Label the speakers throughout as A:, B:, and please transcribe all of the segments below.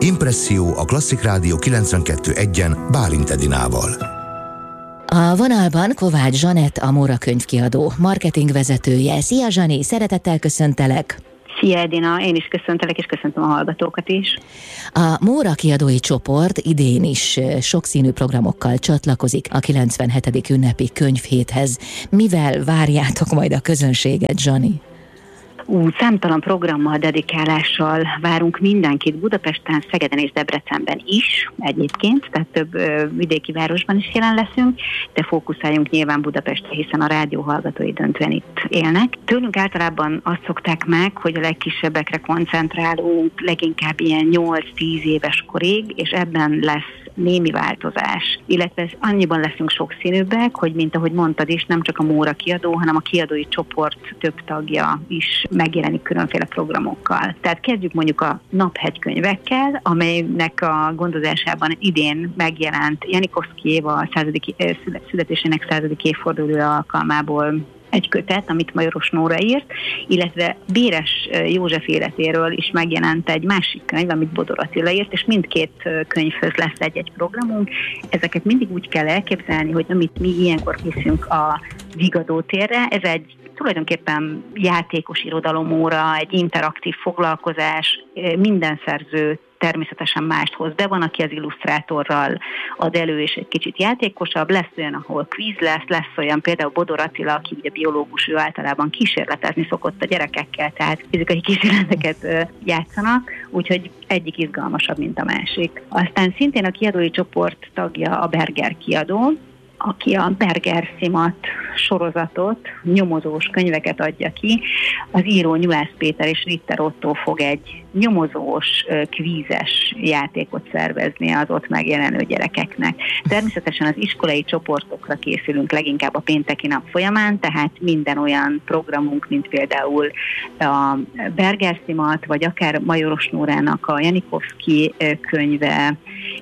A: Impresszió a Klasszik Rádió 92.1-en Bálint Edinával.
B: A vonalban Kovács Zsanett, a Móra könyvkiadó marketingvezetője. Szia Zsani, szeretettel köszöntelek!
C: Szia Edina, én is köszöntelek, és köszöntöm a hallgatókat is.
B: A Móra kiadói csoport idén is sokszínű programokkal csatlakozik a 97. ünnepi könyvhéthez. Mivel várjátok majd a közönséget, Zsani?
C: Számtalan programmal, dedikálással várunk mindenkit Budapesten, Szegeden és Debrecenben is egyébként, tehát több vidéki városban is jelen leszünk, de fókuszáljunk nyilván Budapestre, hiszen a rádió hallgatói döntően itt élnek. Tőlünk általában azt szokták meg, hogy a legkisebbekre koncentrálunk, leginkább ilyen 8-10 éves korig, és ebben lesz némi változás, illetve annyiban leszünk sokszínűbbek, hogy mint ahogy mondtad is, nem csak a Móra kiadó, hanem a kiadói csoport több tagja is megjelenik különféle programokkal. Tehát kezdjük mondjuk a Naphegykönyvekkel, amelynek a gondozásában idén megjelent Janikovszky Éva születésének 100. évfordulója alkalmából egy kötet, amit Majoros Nóra írt, illetve Béres József életéről is megjelent egy másik könyv, amit Bodor Attila írt, és mindkét könyvhöz lesz egy-egy programunk. Ezeket mindig úgy kell elképzelni, hogy amit mi ilyenkor készünk a Vigadó térre, ez egy tulajdonképpen játékos irodalomóra, egy interaktív foglalkozás, minden szerző természetesen mást hoz be, van, aki az illusztrátorral ad elő, és egy kicsit játékosabb, lesz olyan, ahol kvíz lesz olyan például Bodor Attila, aki ugye biológus, ő általában kísérletezni szokott a gyerekekkel, tehát fizikai kísérleteket játszanak, úgyhogy egyik izgalmasabb, mint a másik. Aztán szintén a kiadói csoport tagja a Berger kiadó, aki a Berger Szimat sorozatot, nyomozós könyveket adja ki. Az író Nyulász Péter és Ritter Otto fog egy nyomozós, kvízes játékot szervezni az ott megjelenő gyerekeknek. Természetesen az iskolai csoportokra készülünk leginkább a pénteki nap folyamán, tehát minden olyan programunk, mint például a Berger Szimat, vagy akár Majoros Nórának a Janikovszky könyve,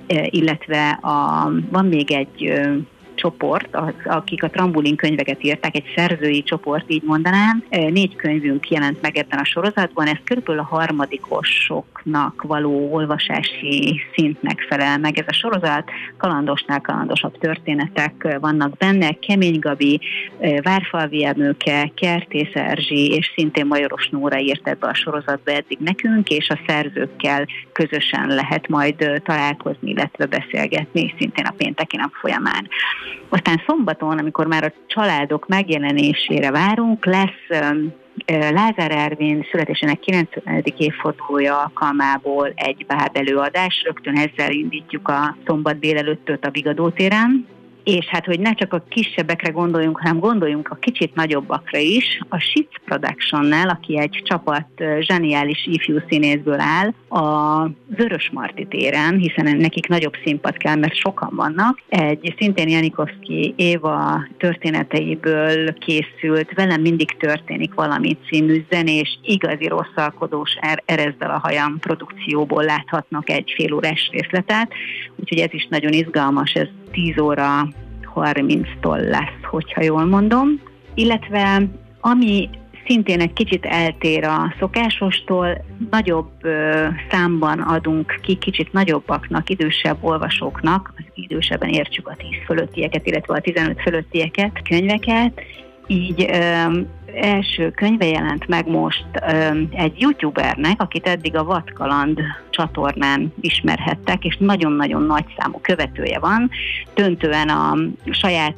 C: illetve van még egy csoport, akik a Trambulin könyveket írták, egy szerzői csoport, így mondanám. 4 könyvünk jelent meg ebben a sorozatban, ez körülbelül a harmadikosoknak való olvasási szintnek felel meg ez a sorozat. Kalandosnál kalandosabb történetek vannak benne, Kemény Gabi, Várfalvi Emőke, Kertész Erzsi, és szintén Majoros Nóra írt ebbe a sorozatba eddig nekünk, és a szerzőkkel közösen lehet majd találkozni, illetve beszélgetni, szintén a pénteki nap folyamán. Aztán szombaton, amikor már a családok megjelenésére várunk, lesz Lázár Ervin születésének 90. évfordulója alkalmából egy bábelőadás. Rögtön ezzel indítjuk a szombat délelőttöt a Vigadó téren. És hát, hogy ne csak a kisebbekre gondoljunk, hanem gondoljunk a kicsit nagyobbakra is. A Sitz Production-nál, aki egy csapat zseniális ifjú színészből áll, a Vörösmarty téren, hiszen nekik nagyobb színpad kell, mert sokan vannak, egy szintén Janikovszky Éva történeteiből készült Velem mindig történik valami című zenés, igazi rosszalkodós Erezd el a hajam produkcióból láthatnak egy félórás részletet, úgyhogy ez is nagyon izgalmas, ez 10 óra 30-tól lesz, hogyha jól mondom. Illetve ami szintén egy kicsit eltér a szokásostól, nagyobb számban adunk ki kicsit nagyobbaknak, idősebb olvasóknak, az idősebben értsük a 10 fölöttieket, illetve a 15 fölöttieket, könyveket. Így első könyve jelent meg most egy youtubernek, akit eddig a Vadkaland csatornán ismerhettek, és nagyon-nagyon nagy számú követője van. Döntően a saját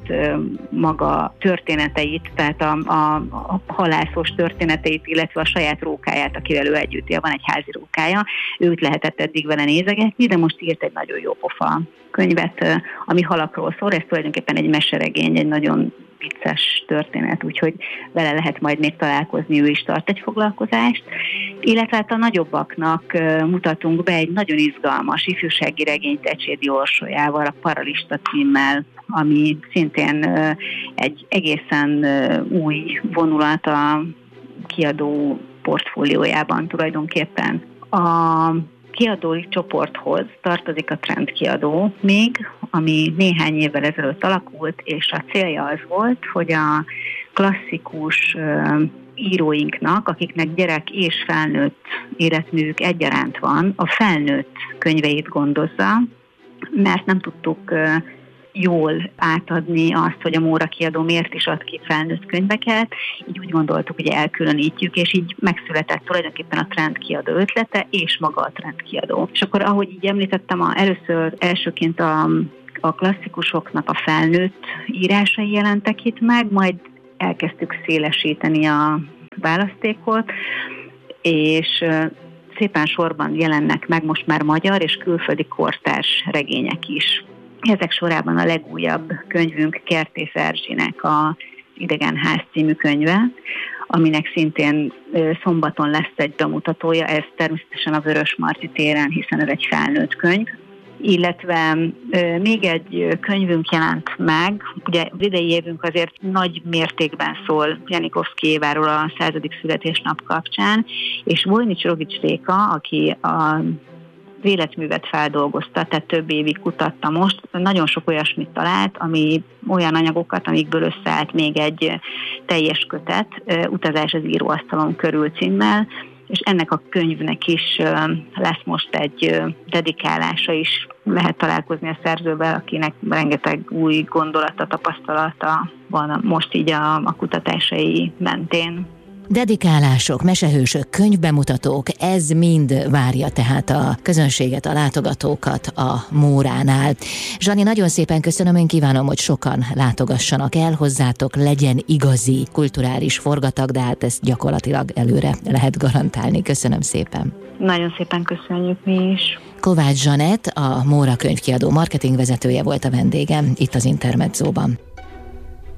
C: maga történeteit, tehát a halászos történeteit, illetve a saját rókáját, akivel ő együtt él, van egy házi rókája, őt lehetett eddig vele nézegetni, de most írt egy nagyon jó pofa könyvet, ami halakról szól, ez tulajdonképpen egy meseregény, egy nagyon vicces történet, úgyhogy vele lehet majd még találkozni, ő is tart egy foglalkozást. Illetve hát a nagyobbaknak mutatunk be egy nagyon izgalmas ifjúsági regényt Ecsédi Orsolyával, a Paralista címmel, ami szintén egy egészen új vonulat a kiadó portfóliójában tulajdonképpen. A kiadói csoporthoz tartozik a Trend kiadó még, ami néhány évvel ezelőtt alakult, és a célja az volt, hogy a klasszikus íróinknak, akiknek gyerek és felnőtt életművük egyaránt van, a felnőtt könyveit gondozza, mert nem tudtuk jól átadni azt, hogy a Móra kiadó miért is ad ki felnőtt könyveket, így úgy gondoltuk, hogy elkülönítjük, és így megszületett tulajdonképpen a Trend kiadó ötlete, és maga a Trend kiadó. És akkor, ahogy így említettem, elsőként a klasszikusoknak a felnőtt írásai jelentek itt meg, majd elkezdtük szélesíteni a választékot, és szépen sorban jelennek meg most már magyar és külföldi kortárs regények is. Ezek sorában a legújabb könyvünk Kertész Erzsinek a Idegenház című könyve, aminek szintén szombaton lesz egy bemutatója, ez természetesen a Vörösmarty téren, hiszen ez egy felnőtt könyv. Illetve még egy könyvünk jelent meg, ugye az idei évünk azért nagy mértékben szól Janikovszky Éváról a 100. születésnap kapcsán, és Vojnics-Rogics Réka, aki a életművet feldolgozta, tehát több évig kutatta most, nagyon sok olyasmit talált, olyan anyagokat, amikből összeállt még egy teljes kötet, Utazás az íróasztalon körül címmel, és ennek a könyvnek is lesz most egy dedikálása is. Lehet találkozni a szerzővel, akinek rengeteg új gondolata, tapasztalata van most így a kutatásai mentén.
B: Dedikálások, mesehősök, könyvbemutatók, ez mind várja tehát a közönséget, a látogatókat a Móránál. Zsani, nagyon szépen köszönöm, én kívánom, hogy sokan látogassanak el hozzátok, legyen igazi kulturális forgatag, de hát ezt gyakorlatilag előre lehet garantálni. Köszönöm szépen.
C: Nagyon szépen köszönjük mi is.
B: Kovács Zsanett, a Móra könyvkiadó marketingvezetője volt a vendégem itt az Intermedzóban.